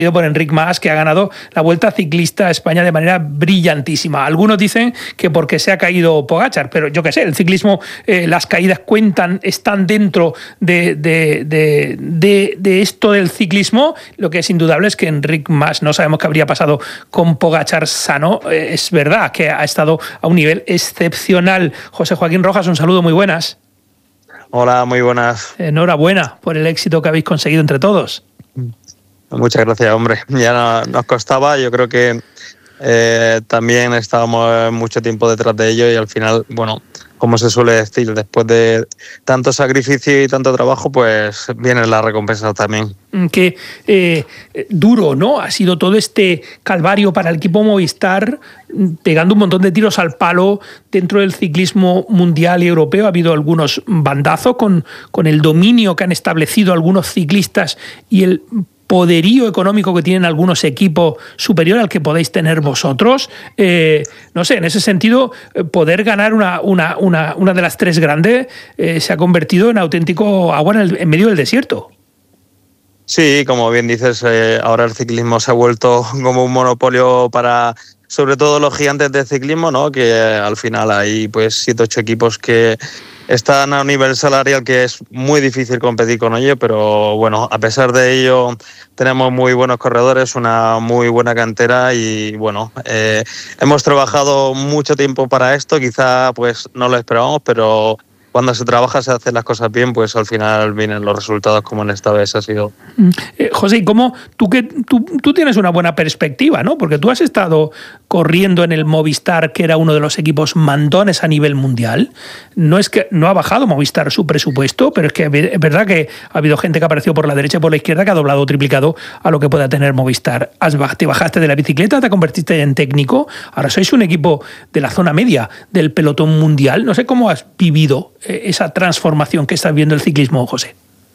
por Enric Mas, que ha ganado la Vuelta Ciclista a España de manera brillantísima. Algunos dicen que porque se ha caído Pogačar, pero yo qué sé, el ciclismo, las caídas cuentan, están dentro de esto del ciclismo. Lo que es indudable es que Enric Mas, no sabemos qué habría pasado con Pogačar sano. Es verdad que ha estado a un nivel excepcional. José Joaquín Rojas, un saludo, muy buenas. Hola, muy buenas. Enhorabuena por el éxito que habéis conseguido entre todos. Muchas gracias, hombre. Ya nos costaba, yo creo que también estábamos mucho tiempo detrás de ello y al final, bueno, como se suele decir, después de tanto sacrificio y tanto trabajo, pues viene la recompensa también. Qué duro, ¿no? Ha sido todo este calvario para el equipo Movistar, pegando un montón de tiros al palo dentro del ciclismo mundial y europeo. Ha habido algunos bandazos con el dominio que han establecido algunos ciclistas y el poderío económico que tienen algunos equipos superior al que podéis tener vosotros. No sé, en ese sentido, poder ganar una de las tres grandes se ha convertido en auténtico agua en medio del desierto. Sí, como bien dices, ahora el ciclismo se ha vuelto como un monopolio para, sobre todo, los gigantes del ciclismo, ¿no? Que al final hay pues 7 o 8 equipos que están a un nivel salarial que es muy difícil competir con ellos, pero bueno, a pesar de ello tenemos muy buenos corredores, una muy buena cantera y bueno, hemos trabajado mucho tiempo para esto, quizá pues no lo esperábamos, pero cuando se trabaja, se hacen las cosas bien, pues al final vienen los resultados como en esta vez ha sido. José, ¿cómo tú tienes una buena perspectiva, ¿no? Porque tú has estado corriendo en el Movistar, que era uno de los equipos mandones a nivel mundial. No es que no ha bajado Movistar su presupuesto, pero es que es verdad que ha habido gente que ha aparecido por la derecha y por la izquierda que ha doblado o triplicado a lo que pueda tener Movistar. Te bajaste de la bicicleta, te convertiste en técnico, ahora sois un equipo de la zona media del pelotón mundial. No sé cómo has vivido esa transformación que estás viendo el ciclismo, José.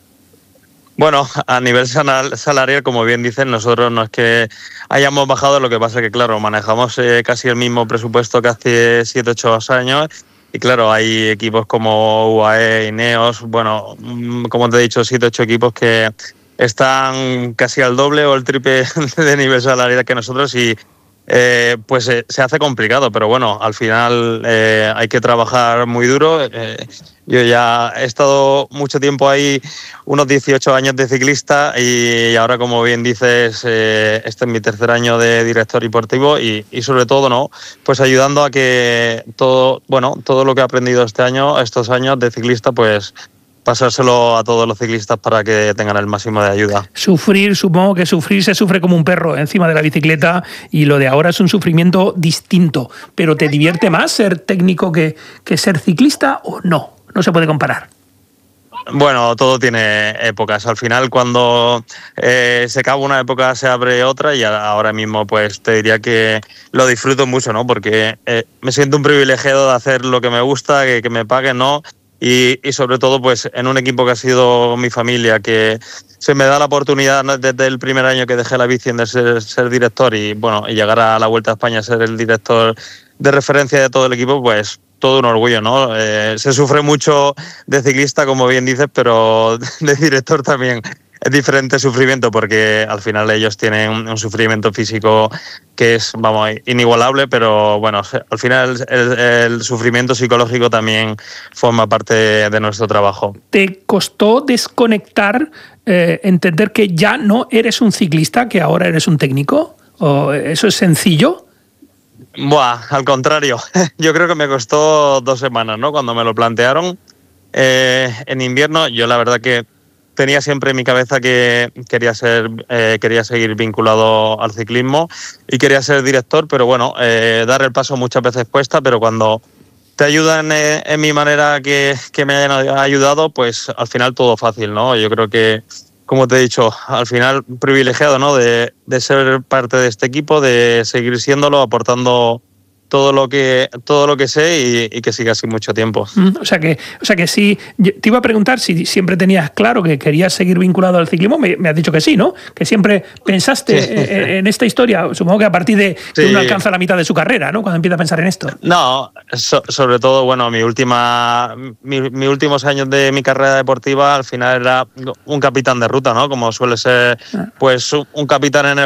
Bueno, a nivel salarial, como bien dicen, nosotros no es que hayamos bajado, lo que pasa es que, claro, manejamos casi el mismo presupuesto que hace 7 o 8 años y, claro, hay equipos como UAE, Ineos, bueno, como te he dicho, 7 o 8 equipos que están casi al doble o el triple de nivel salarial que nosotros y pues se hace complicado, pero bueno, al final hay que trabajar muy duro. Yo ya he estado mucho tiempo ahí, unos 18 años de ciclista y ahora, como bien dices, este es mi 3er año de director deportivo y sobre todo, ¿no? Pues ayudando a que todo lo que he aprendido estos años de ciclista, pues pasárselo a todos los ciclistas para que tengan el máximo de ayuda. Supongo que sufrir se sufre como un perro encima de la bicicleta y lo de ahora es un sufrimiento distinto. ¿Pero te divierte más ser técnico que ser ciclista o no? No se puede comparar. Bueno, todo tiene épocas. Al final, cuando se acaba una época, se abre otra y ahora mismo pues te diría que lo disfruto mucho, ¿no? Porque me siento un privilegiado de hacer lo que me gusta, que me paguen, ¿no? Y sobre todo pues en un equipo que ha sido mi familia, que se me da la oportunidad desde el primer año que dejé la bici de ser director y bueno, y llegar a la Vuelta a España a ser el director de referencia de todo el equipo, pues todo un orgullo, ¿no? Se sufre mucho de ciclista, como bien dices, pero de director también es diferente sufrimiento porque al final ellos tienen un sufrimiento físico que es, vamos, inigualable, pero bueno, al final el sufrimiento psicológico también forma parte de nuestro trabajo. ¿Te costó desconectar, entender que ya no eres un ciclista, que ahora eres un técnico? ¿O eso es sencillo? Buah, al contrario. Yo creo que me costó 2 semanas, ¿no? Cuando me lo plantearon en invierno, yo la verdad que tenía siempre en mi cabeza que quería seguir vinculado al ciclismo y quería ser director, pero bueno, dar el paso muchas veces cuesta, pero cuando te ayudan en mi manera que me hayan ayudado, pues al final todo fácil, ¿no? Yo creo que, como te he dicho, al final privilegiado, ¿no? De ser parte de este equipo, de seguir siéndolo, aportando todo lo que sé y que siga así mucho tiempo. O sea que sí, te iba a preguntar si siempre tenías claro que querías seguir vinculado al ciclismo, me has dicho que sí, ¿no? Que siempre pensaste en esta historia, supongo que a partir de que uno alcanza la mitad de su carrera, ¿no? Cuando empieza a pensar en esto. No, sobre todo, bueno, mis últimos años de mi carrera deportiva al final era un capitán de ruta, ¿no? Como suele ser, pues un capitán en el